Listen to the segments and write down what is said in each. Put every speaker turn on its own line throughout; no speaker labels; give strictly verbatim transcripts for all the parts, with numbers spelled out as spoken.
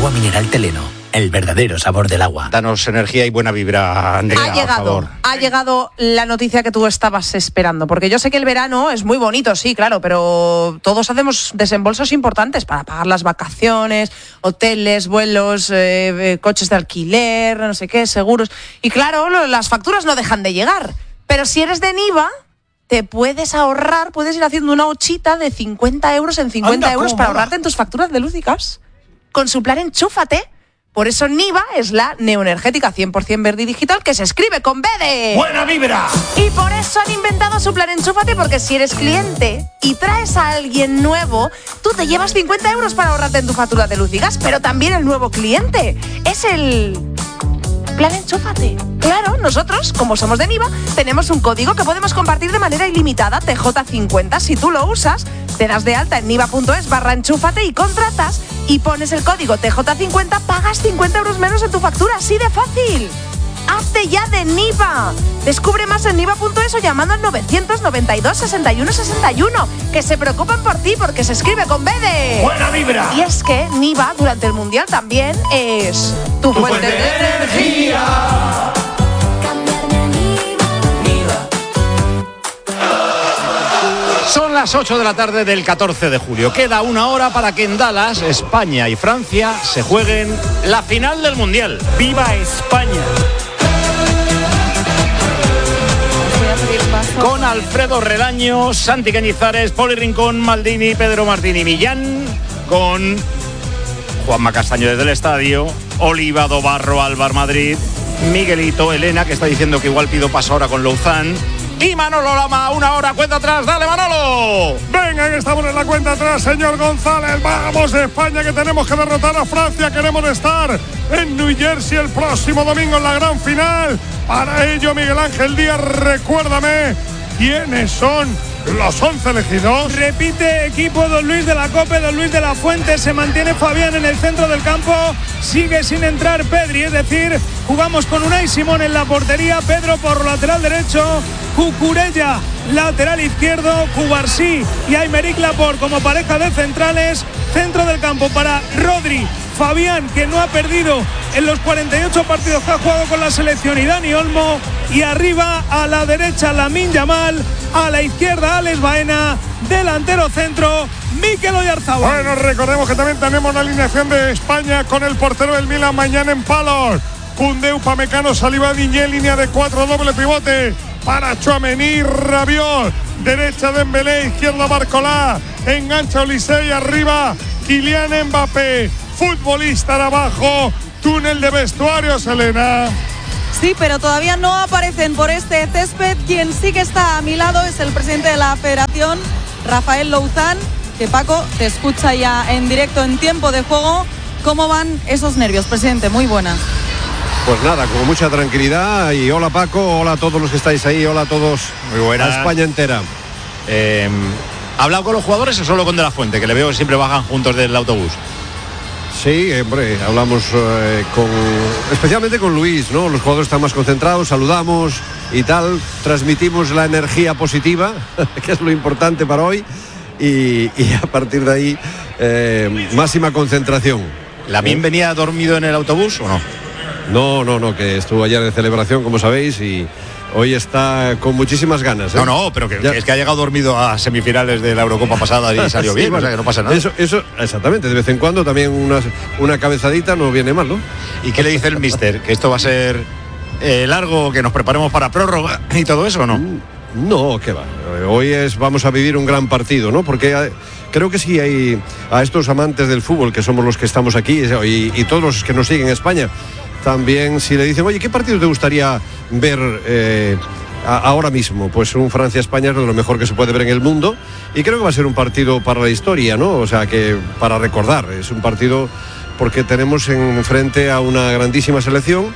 Agua mineral Teleno, el verdadero sabor del agua.
Danos energía y buena vibra, Andrea,
Ha llegado,
por favor.
ha llegado la noticia que tú estabas esperando, porque yo sé que el verano es muy bonito, sí, claro, pero todos hacemos desembolsos importantes para pagar las vacaciones, hoteles, vuelos, eh, coches de alquiler, no sé qué, seguros. Y claro, lo, las facturas no dejan de llegar. Pero si eres de Niva, te puedes ahorrar, puedes ir haciendo una hochita de cincuenta euros en cincuenta
Anda,
euros
¿cómo
para
mola?
ahorrarte en tus facturas de luz y gas. Con su plan Enchúfate. Por eso Niva es la neoenergética cien por ciento verde y digital que se escribe con B de...
¡Buena vibra!
Y por eso han inventado su plan Enchúfate, porque si eres cliente y traes a alguien nuevo, tú te llevas cincuenta euros para ahorrarte en tu factura de luz y gas, pero también el nuevo cliente. Es el... Plan Enchúfate. Claro, nosotros, como somos de Niva, tenemos un código que podemos compartir de manera ilimitada, T J cincuenta. Si tú lo usas, te das de alta en niva.es barra enchúfate y contratas y pones el código T J cincuenta, pagas cincuenta euros menos en tu factura. ¡Así de fácil! ¡Hazte ya de Niva! Descubre más en niva.es o llamando al novecientos noventa y dos sesenta y uno sesenta y uno. Que se preocupan por ti porque se escribe con B de...
¡Buena vibra!
Y es que Niva durante el Mundial también es tu,
Tu fuente de energía.
Son las ocho de la tarde del catorce de julio. Queda una hora para que en Dallas, España y Francia se jueguen la final del Mundial. ¡Viva España! Con Alfredo Relaño, Santi Cañizares, Poli Rincón, Maldini, Pedro Martini Millán, con Juanma Castaño desde el estadio, Oliva Dobarro, Álvar Madrid, Miguelito, Elena, que está diciendo que igual pido paso ahora con Louzán, y Manolo Lama, una hora, cuenta atrás, dale Manolo.
Venga, que estamos en la cuenta atrás, señor González. Vamos, España, que tenemos que derrotar a Francia. Queremos estar en New Jersey el próximo domingo en la gran final. Para ello, Miguel Ángel Díaz, recuérdame quiénes son los once elegidos.
Repite equipo don Luis de la Cope, don Luis de la Fuente, se mantiene Fabián en el centro del campo, sigue sin entrar Pedri, es decir, jugamos con Unai Simón en la portería, Pedro por lateral derecho, Cucurella lateral izquierdo, Cubarsí y Aymeric Laporte como pareja de centrales, centro del campo para Rodri, Fabián, que no ha perdido en los cuarenta y ocho partidos que ha jugado con la selección, y Dani Olmo, y arriba a la derecha Lamine Yamal, a la izquierda Alex Baena, delantero centro Mikel Oyarzabal.
Bueno, recordemos que también tenemos la alineación de España con el portero del Milan mañana en palos. Koundé, Upamecano, Saliba, Diñé, línea de cuatro, doble pivote para Tchouaméni, Rabiot, derecha Dembélé, izquierda Barcolá, engancha Olise y arriba Kylian Mbappé. Futbolista de abajo, túnel de vestuarios, Elena.
Sí, pero todavía no aparecen por este césped. Quien sí que está a mi lado es el presidente de la Federación, Rafael Louzán, que Paco te escucha ya en directo en tiempo de juego. ¿Cómo van esos nervios, presidente? Muy buenas.
Pues nada, con mucha tranquilidad. Y hola Paco, hola a todos los que estáis ahí, hola a todos,
muy buenas.
A España entera.
Eh, ¿Ha hablado con los jugadores o solo con De la Fuente, que le veo que siempre bajan juntos del autobús?
Sí, hombre, hablamos eh, con, especialmente con Luis, ¿no? Los jugadores están más concentrados, saludamos y tal, transmitimos la energía positiva, que es lo importante para hoy, y, y a partir de ahí, eh, máxima concentración.
¿Lamine venía dormido en el autobús o no?
No, no, no, que estuvo ayer de celebración, como sabéis, y hoy está con muchísimas ganas, ¿eh?
No, no, pero que, que es que ha llegado dormido a semifinales de la Eurocopa pasada y salió sí, bien, bueno, o sea que no pasa nada.
Eso, eso, exactamente, de vez en cuando también una, una cabezadita no viene mal, ¿no?
¿Y qué le dice el míster? ¿Que esto va a ser eh, largo, que nos preparemos para prórroga y todo eso o no?
No, qué va. Hoy es, vamos a vivir un gran partido, ¿no? Porque hay, creo que sí hay a estos amantes del fútbol, que somos los que estamos aquí, y, y todos los que nos siguen en España, también si le dicen, oye, ¿qué partido te gustaría ver eh, a, ahora mismo? Pues un Francia-España es de lo mejor que se puede ver en el mundo, y creo que va a ser un partido para la historia, ¿no? O sea, que para recordar, es un partido porque tenemos enfrente a una grandísima selección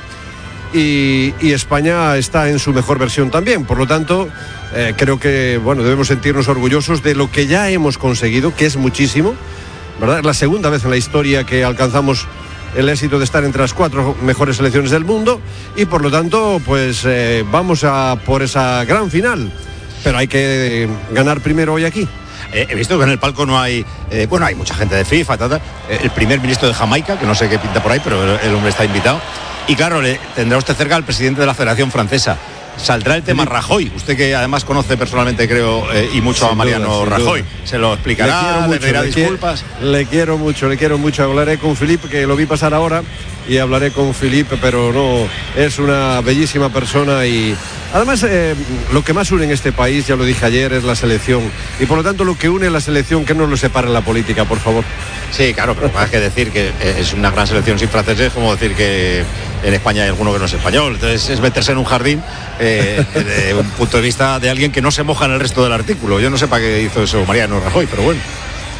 y, y España está en su mejor versión también, por lo tanto eh, creo que, bueno, debemos sentirnos orgullosos de lo que ya hemos conseguido, que es muchísimo, ¿verdad? Es la segunda vez en la historia que alcanzamos el éxito de estar entre las cuatro mejores selecciones del mundo, y por lo tanto pues eh, vamos a por esa gran final, pero hay que ganar primero hoy aquí.
Eh, he visto que en el palco no hay, eh, bueno, hay mucha gente de FIFA, tal, tal. Eh, el primer ministro de Jamaica, que no sé qué pinta por ahí, pero el, el hombre está invitado. Y claro, le tendrá usted cerca al presidente de la Federación Francesa. Saldrá el tema Rajoy, usted que además conoce personalmente, creo, eh, y mucho sin a Mariano duda, Rajoy. Duda. Se lo explicará, le, le pedirá disculpas.
Le quiero mucho, le quiero mucho. Hablaré con Filipe, que lo vi pasar ahora, y hablaré con Filipe, pero no, es una bellísima persona y además eh, lo que más une en este país, ya lo dije ayer, es la selección. Y por lo tanto lo que une la selección, que no lo separe en la política, por favor.
Sí, claro, pero más que decir que es una gran selección sin franceses, como decir que en España hay alguno que no es español. Entonces es meterse en un jardín eh, desde un punto de vista de alguien que no se moja en el resto del artículo. Yo no sé para qué hizo eso Mariano Rajoy, pero bueno.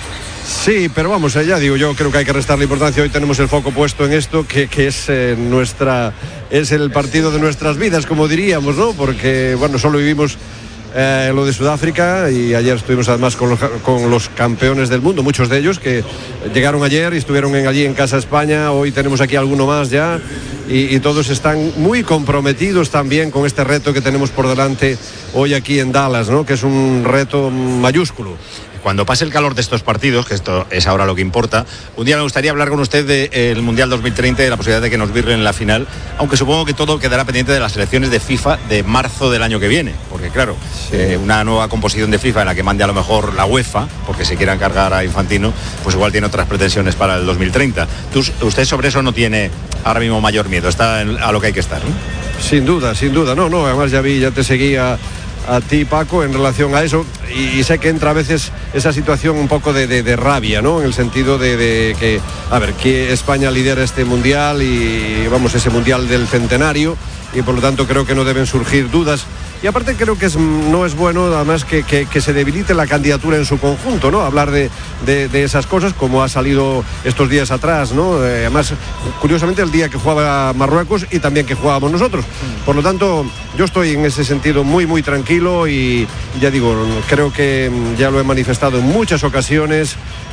Sí, pero vamos, ya digo, yo creo que hay que restarle importancia. Hoy tenemos el foco puesto en esto, que, que es eh, nuestra, es el partido de nuestras vidas, como diríamos, ¿no? Porque, bueno, solo vivimos eh, lo de Sudáfrica y ayer estuvimos además con los, con los campeones del mundo, muchos de ellos que llegaron ayer y estuvieron en, allí en Casa España. Hoy tenemos aquí alguno más ya y, y todos están muy comprometidos también con este reto que tenemos por delante hoy aquí en Dallas, ¿no? Que es un reto mayúsculo.
Cuando pase el calor de estos partidos, que esto es ahora lo que importa, un día me gustaría hablar con usted del Mundial dos mil treinta y de la posibilidad de que nos virren en la final, aunque supongo que todo quedará pendiente de las elecciones de FIFA de marzo del año que viene, porque claro, sí. eh, una nueva composición de FIFA en la que mande a lo mejor la UEFA, porque se quiera encargar a Infantino, pues igual tiene otras pretensiones para el dos mil treinta. ¿Tú, usted sobre eso no tiene ahora mismo mayor miedo? Está en, a lo que hay que estar, ¿no?
Sin duda, sin duda, no, no, además ya vi, ya te seguía a ti, Paco, en relación a eso, y, y sé que entra a veces esa situación un poco de, de, de rabia, ¿no? En el sentido de, de que, a ver, que España lidera este mundial y, vamos, ese mundial del centenario, y por lo tanto creo que no deben surgir dudas. Y aparte creo que es, no es bueno además que, que, que se debilite la candidatura en su conjunto, ¿no? Hablar de, de, de esas cosas como ha salido estos días atrás, ¿no? Eh, además, curiosamente el día que jugaba Marruecos y también que jugábamos nosotros. Por lo tanto, yo estoy en ese sentido muy, muy tranquilo y ya digo, creo que ya lo he manifestado en muchas ocasiones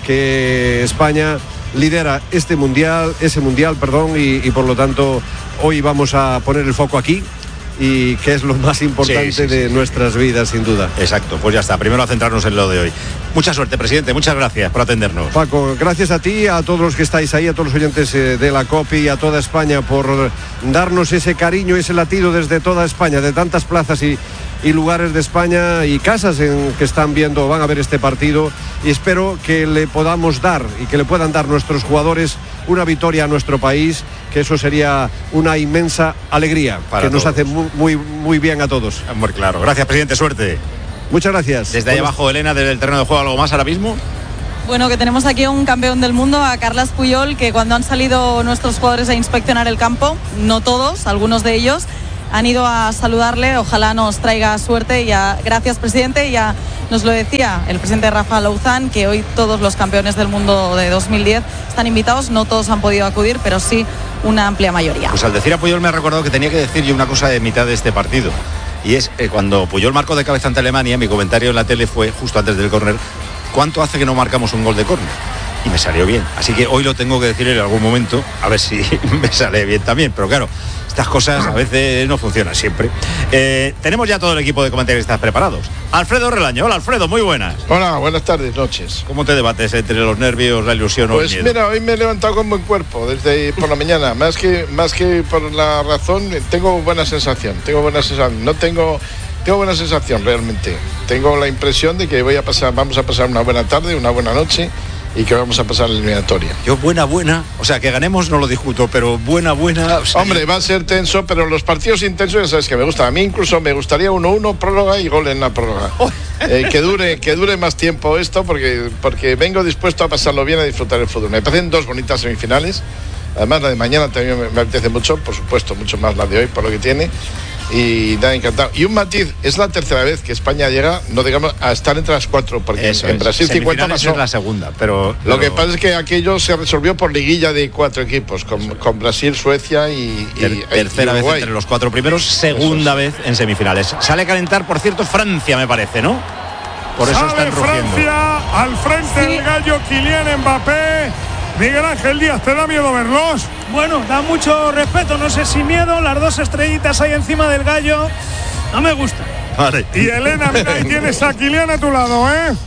que España lidera este mundial, ese mundial, perdón, y, y por lo tanto hoy vamos a poner el foco aquí. Y que es lo más importante sí, sí, de sí, nuestras sí. vidas, sin duda.
Exacto, pues ya está, primero a centrarnos en lo de hoy. Mucha suerte, presidente, muchas gracias por atendernos.
Paco, gracias a ti, a todos los que estáis ahí, a todos los oyentes de la COPI y a toda España por darnos ese cariño, ese latido desde toda España, de tantas plazas y, y lugares de España y casas en que están viendo, van a ver este partido, y espero que le podamos dar y que le puedan dar nuestros jugadores una victoria a nuestro país, que eso sería una inmensa alegría, para que todos. Nos hace muy, muy, muy bien a todos.
Muy claro. Gracias, presidente, suerte.
Muchas gracias.
Desde ahí abajo, Elena, desde el terreno de juego, ¿algo más ahora mismo?
Bueno, que tenemos aquí a un campeón del mundo, a Carles Puyol, que cuando han salido nuestros jugadores a inspeccionar el campo, no todos, algunos de ellos, han ido a saludarle, ojalá nos traiga suerte. Y a, gracias, presidente, ya nos lo decía el presidente Rafa Louzán, que hoy todos los campeones del mundo de dos mil diez están invitados, no todos han podido acudir, pero sí una amplia mayoría.
Pues al decir a Puyol me ha recordado que tenía que decir yo una cosa de mitad de este partido, y es eh, cuando Puyol marcó de cabeza ante Alemania, mi comentario en la tele fue justo antes del córner: ¿cuánto hace que no marcamos un gol de córner? Y me salió bien, así que hoy lo tengo que decir en algún momento, a ver si me sale bien también, pero claro, estas cosas a veces no funcionan siempre. Eh, tenemos ya todo el equipo de comentaristas preparados. Alfredo Relaño. Hola, Alfredo, muy buenas.
Hola, buenas tardes, noches.
¿Cómo te debates entre los nervios, la ilusión o
pues
el miedo?
Mira, hoy me he levantado con buen cuerpo desde por la mañana, más que, más que por la razón, tengo buena sensación, tengo buena sensación, no tengo... Tengo buena sensación realmente. Tengo la impresión de que voy a pasar, vamos a pasar una buena tarde, una buena noche y que vamos a pasar la eliminatoria.
Yo buena, buena, o sea, que ganemos no lo discuto, pero buena, buena... O sea,
hombre, va a ser tenso, pero los partidos intensos ya sabes que me gustan. A mí incluso me gustaría uno uno, prórroga y gol en la prórroga. Oh. Eh, que dure que dure más tiempo esto, porque, porque vengo dispuesto a pasarlo bien, a disfrutar el fútbol. Me parecen dos bonitas semifinales. Además, la de mañana también me, me apetece mucho, por supuesto, mucho más la de hoy, por lo que tiene. Y nada, encantado. Y un matiz, es la tercera vez que España llega, no digamos, a estar entre las cuatro, porque
eso
en
es.
Brasil cincuenta pasó.
Es la segunda, pero, pero...
Lo que pasa es que aquello se resolvió por liguilla de cuatro equipos, con, con Brasil, Suecia y,
Ter,
y
tercera
y
vez entre los cuatro primeros, segunda es. vez en semifinales. Sale a calentar, por cierto, Francia, me parece, ¿no? Por eso
Sale
están rugiendo.
Francia, al frente sí. El gallo Kylian Mbappé. Miguel Ángel Díaz, ¿te da miedo verlos?
Bueno, da mucho respeto, no sé si miedo, las dos estrellitas ahí encima del gallo, no me gusta.
Vale.
Y Elena, mira, ahí tienes a Kylian a tu lado, ¿eh?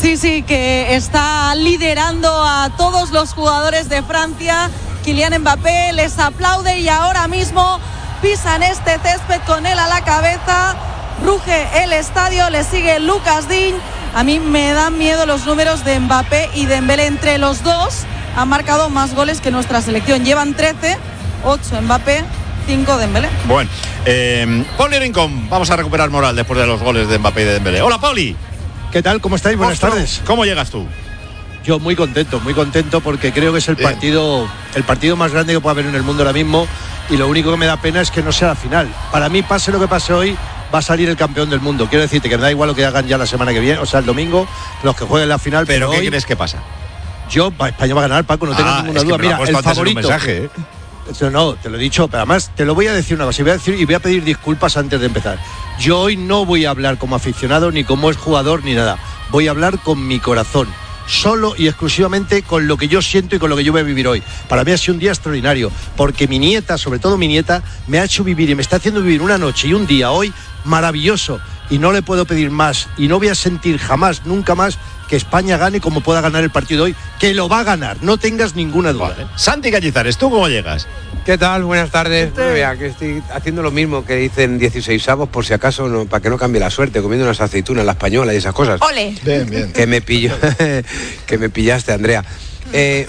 Sí, sí, que está liderando a todos los jugadores de Francia. Kylian Mbappé les aplaude y ahora mismo pisan este césped con él a la cabeza. Ruge el estadio, le sigue Lucas Digne. A mí me dan miedo los números de Mbappé y Dembélé. Entre los dos han marcado más goles que nuestra selección. Llevan trece, ocho Mbappé, cinco Dembélé.
Bueno, eh, Poli Rincón, vamos a recuperar moral después de los goles de Mbappé y de Dembélé. Hola, Poli.
¿Qué tal? ¿Cómo estáis? Buenas
Ostras,
tardes.
¿Cómo llegas tú?
Yo muy contento, muy contento porque creo que es el
Bien.
partido el partido más grande que puede haber en el mundo ahora mismo y lo único que me da pena es que no sea la final. Para mí, pase lo que pase hoy, va a salir el campeón del mundo. Quiero decirte que me da igual lo que hagan ya la semana que viene, o sea, el domingo, los que jueguen la final.
¿Pero,
pero
qué
hoy,
crees que pasa?
Yo, España va a ganar, Paco, no tengas
Ah,
ninguna
es que
duda.
me lo
Mira,
has puesto
el
antes en un
favorito.
mensaje, ¿eh?
No, no, te lo he dicho, pero además te lo voy a decir una cosa, y voy a decir y voy a pedir disculpas antes de empezar. Yo hoy no voy a hablar como aficionado, ni como jugador, ni nada. Voy a hablar con mi corazón, solo y exclusivamente con lo que yo siento y con lo que yo voy a vivir hoy. Para mí ha sido un día extraordinario, porque mi nieta, sobre todo mi nieta, me ha hecho vivir y me está haciendo vivir una noche y un día hoy maravilloso. Y no le puedo pedir más, y no voy a sentir jamás, nunca más, que España gane como pueda ganar el partido hoy, que lo va a ganar, no tengas ninguna duda.
Vale. Santi Cañizares, ¿tú cómo llegas?
¿Qué tal? Buenas tardes. No, mira, que estoy haciendo lo mismo que dicen dieciseisavos por si acaso, no, para que no cambie la suerte, comiendo unas aceitunas, la española y esas cosas.
¡Ole!
Bien, bien.
Que me pilló, que me pillaste, Andrea. Eh,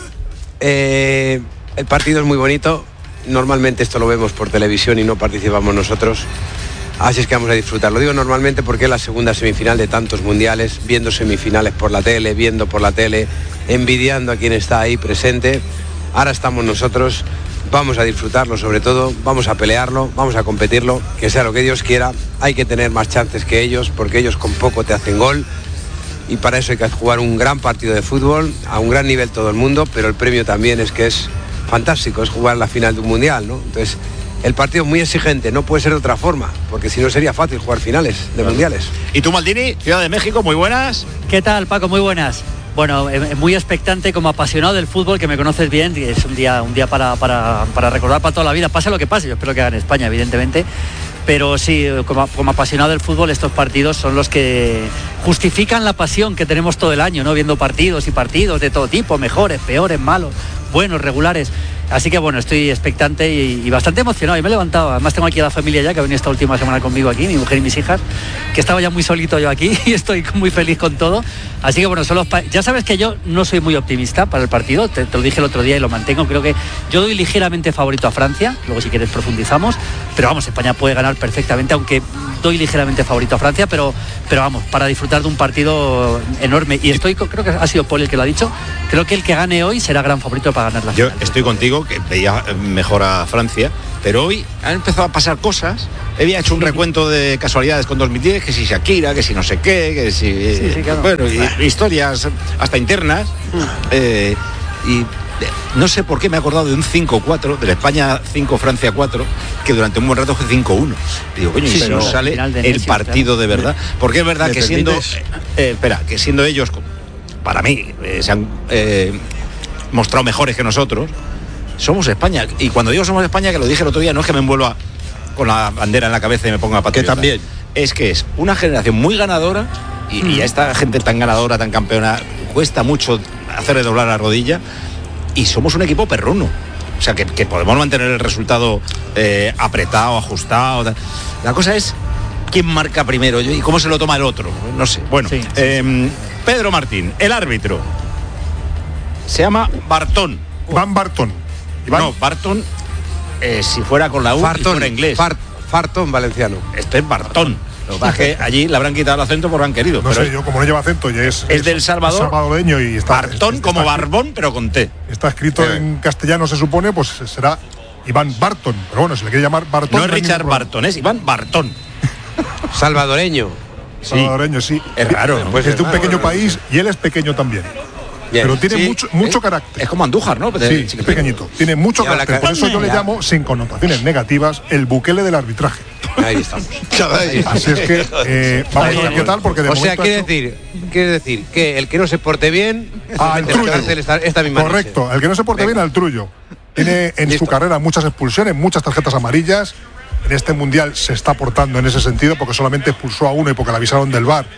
eh, el partido es muy bonito. Normalmente esto lo vemos por televisión y no participamos nosotros. Así es que vamos a disfrutar. Lo digo normalmente porque es la segunda semifinal de tantos mundiales, viendo semifinales por la tele, viendo por la tele, envidiando a quien está ahí presente. Ahora estamos nosotros, vamos a disfrutarlo sobre todo, vamos a pelearlo, vamos a competirlo, que sea lo que Dios quiera. Hay que tener más chances que ellos, porque ellos con poco te hacen gol. Y para eso hay que jugar un gran partido de fútbol, a un gran nivel todo el mundo, pero el premio también es que es fantástico, es jugar la final de un mundial, ¿no? Entonces, el partido es muy exigente, no puede ser de otra forma, porque si no sería fácil jugar finales de claro. mundiales.
¿Y tú, Maldini? Ciudad de México, muy buenas.
¿Qué tal, Paco? Muy buenas. Bueno, eh, muy expectante, como apasionado del fútbol, que me conoces bien, y es un día, un día para, para, para recordar para toda la vida, pase lo que pase. Yo espero que gane España, evidentemente, pero sí, como, como apasionado del fútbol, estos partidos son los que justifican la pasión que tenemos todo el año, ¿no? Viendo partidos y partidos de todo tipo, mejores, peores, malos, buenos, regulares. Así que bueno, estoy expectante y, y bastante emocionado. Y me he levantado, además tengo aquí a la familia ya, que ha venido esta última semana conmigo aquí, mi mujer y mis hijas, que estaba ya muy solito yo aquí y estoy muy feliz con todo. Así que bueno, son los pa- ya sabes que yo no soy muy optimista para el partido, te, te lo dije el otro día y lo mantengo. Creo que yo doy ligeramente favorito a Francia, luego si quieres profundizamos, pero vamos, España puede ganar perfectamente, aunque doy ligeramente favorito a Francia, pero, pero vamos, para disfrutar de un partido enorme. Y estoy, creo que ha sido Paul el que lo ha dicho, creo que el que gane hoy será gran favorito para ganar la
Yo
final.
estoy contigo, que veía mejor a Francia, pero hoy han empezado a pasar cosas. Había hecho un recuento de casualidades con dos mil diez, que si Shakira, que si no sé qué, que si...
Sí, sí, claro.
Bueno, y, historias hasta internas. Eh, y no sé por qué me he acordado de un cinco cuatro, de la España cinco, Francia cuatro, que durante un buen rato fue cinco uno. Digo, coño,
Sí,
y si
pero
no sale
final de
el
Messi,
partido
claro.
de verdad. Porque es verdad
¿Me
que siendo...
permites?
Eh, espera, que siendo ellos, para mí, eh, se han eh, mostrado mejores que nosotros, somos España. Y cuando digo somos España, que lo dije el otro día, no es que me envuelva con la bandera en la cabeza y me ponga patriota.
Que también.
Es que es una generación muy ganadora y,
Mm.
y a esta gente tan ganadora, tan campeona, cuesta mucho hacerle doblar la rodilla y somos un equipo perruno. O sea, que, que podemos mantener el resultado eh, apretado, ajustado. tal. La cosa es quién marca primero y cómo se lo toma el otro. No sé. Bueno,
Sí, sí,
eh, Pedro Martín, el árbitro, se llama Bartón.
Van Barton. Iván.
No, Barton, eh, si fuera con la U y
Fartón,
fuera inglés.
Fart, Fartón valenciano.
Este es Bartón. Lo que pasa es que allí le habrán quitado el acento porque han querido.
No
pero
sé, yo como no lleva acento y es...
es del Salvador.
salvadoreño y está...
Bartón
está-
como
está-
Barbón, pero con T.
Está escrito
Eh.
en castellano, se supone, pues será Iván Barton. Pero bueno, si le quiere llamar Barton...
No es
hay
Richard
ningún problema.
Barton, es Iván Bartón.
Salvadoreño.
Salvadoreño, sí.
Es raro, ¿no?
Pues
es de un
raro,
pequeño
raro.
país y él es pequeño también.
Bien.
Pero tiene
Sí.
mucho, mucho
Es-
carácter.
Es como Andújar, ¿no?
Sí, es pequeñito. Tiene mucho
Y habla
carácter. Por
ca-
eso yo le
Ya.
llamo, sin connotaciones negativas, el Bukele del arbitraje.
Ahí estamos.
Así es que eh, vamos a ver qué tal, porque de
O sea,
momento ha
quiere
hecho-
decir, quiere decir que el que no se porte bien
Ah,
se
el
mete en la
trullo.
cárcel esta, esta misma noche.
Correcto, el que no se porte
Venga.
bien al trullo. Tiene en
Listo.
su carrera muchas expulsiones, muchas tarjetas amarillas. En este mundial se está portando en ese sentido porque solamente expulsó a uno y porque le avisaron del V A R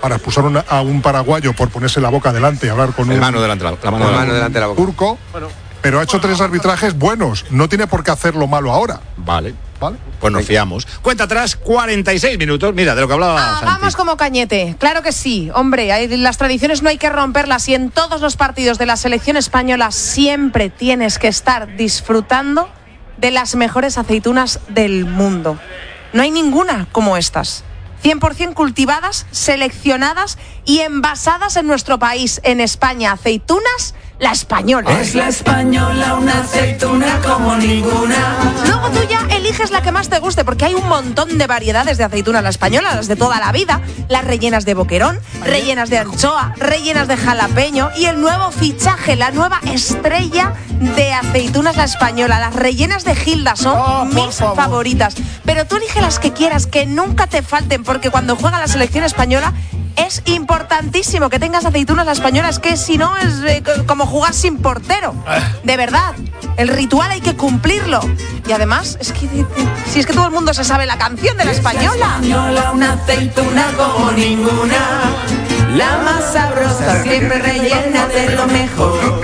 para expulsar una, a un paraguayo por ponerse la boca delante y hablar con
el
un
mano delante, la, la mano,
La
delante.
mano delante de la boca.
turco,
Bueno.
pero ha hecho tres arbitrajes buenos. No tiene por qué hacerlo malo ahora.
Vale.
¿Vale?
Pues nos fiamos. Cuenta atrás, cuarenta y seis minutos. Mira, de lo que hablaba
Ah,
Santi.
vamos como Cañete, claro que sí. Hombre, hay, las tradiciones no hay que romperlas y en todos los partidos de la selección española siempre tienes que estar disfrutando de las mejores aceitunas del mundo. No hay ninguna como estas. cien por ciento cultivadas, seleccionadas y envasadas en nuestro país, en España. Aceitunas, la española.
Es la española, una aceituna como ninguna.
Luego tú ya eliges la que más te guste, porque hay un montón de variedades de aceitunas la española, las de toda la vida, las rellenas de boquerón, rellenas de anchoa, rellenas de jalapeño y el nuevo fichaje, la nueva estrella de aceitunas la española, las rellenas de Gilda son
Oh, por
mis
favor.
favoritas. Pero tú elige las que quieras, que nunca te falten, porque cuando juega la selección española es importantísimo que tengas aceitunas la española, es que si no es eh, como jugar sin portero. De verdad, el ritual hay que cumplirlo. Y además, es que si es que todo el mundo se sabe la canción de la española.
Española, una aceituna como ninguna. La más sabrosa, siempre rellena de lo mejor.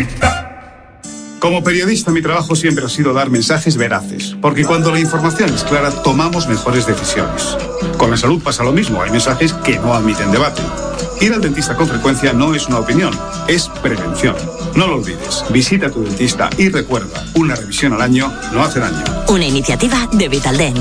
Como periodista, mi trabajo siempre ha sido dar mensajes veraces, porque cuando la información es clara, tomamos mejores decisiones. Con la salud pasa lo mismo, hay mensajes que no admiten debate. Ir al dentista con frecuencia no es una opinión, es prevención. No lo olvides, visita a tu dentista y recuerda, una revisión al año no hace daño.
Una iniciativa de Vitaldent.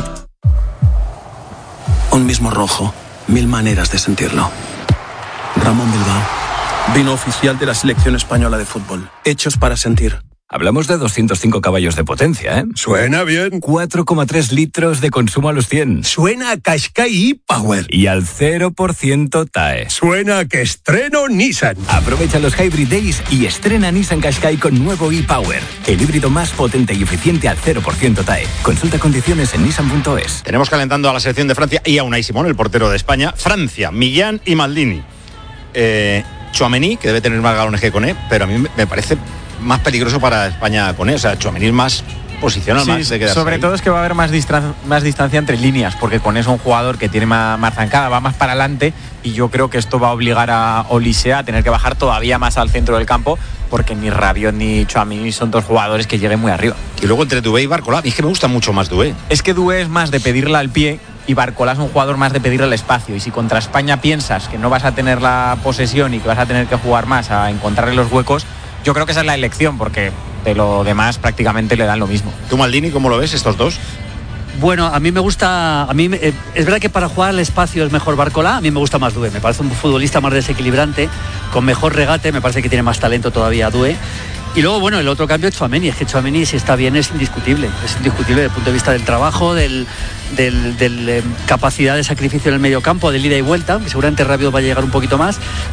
Un mismo rojo, mil maneras de sentirlo. Ramón Bilbao, vino oficial de la selección española de fútbol, hechos para sentir.
Hablamos de doscientos cinco caballos de potencia, ¿eh?
Suena bien.
cuatro coma tres litros de consumo a los cien.
Suena a Qashqai e-Power.
Y al cero por ciento T A E.
Suena a que estreno Nissan.
Aprovecha los Hybrid Days y estrena Nissan Qashqai con nuevo e-Power. El híbrido más potente y eficiente al cero por ciento T A E. Consulta condiciones en nissan punto es.
Tenemos calentando a la selección de Francia y a Unai Simón, el portero de España. Francia, Millán y Maldini. Eh, Tchouaméni, que debe tener más galones que Koné, pero a mí me parece más peligroso para España Koné. O sea, Tchouaméni es más posicional,
sí,
más de quedarse
sobre
ahí.
todo es que va a haber más, distra- más distancia entre líneas, porque Koné es un jugador que tiene más, más zancada, va más para adelante, y yo creo que esto va a obligar a Olise a tener que bajar todavía más al centro del campo, porque ni Rabiot ni Tchouaméni son dos jugadores que lleguen muy arriba.
Y luego entre Doué y Barcola, es que me gusta mucho más Doué.
Es que Doué es más de pedirle al pie y Barcola es un jugador más de pedirle el espacio, y si contra España piensas que no vas a tener la posesión y que vas a tener que jugar más a encontrarle los huecos, yo creo que esa es la elección, porque de lo demás prácticamente le dan lo mismo.
¿Tú, Maldini, cómo lo ves estos dos?
Bueno, a mí me gusta, a mí me- eh, es verdad que para jugar al espacio es mejor Barcola, a mí me gusta más Doué, me parece un futbolista más desequilibrante, con mejor regate, me parece que tiene más talento todavía Doué. Y luego, bueno, el otro cambio es Tchouaméni, es que Tchouaméni si está bien es indiscutible, es indiscutible desde el punto de vista del trabajo, del, del, del, eh, capacidad de sacrificio en el medio campo, del ida y vuelta, que seguramente Rabiot va a llegar un poquito más.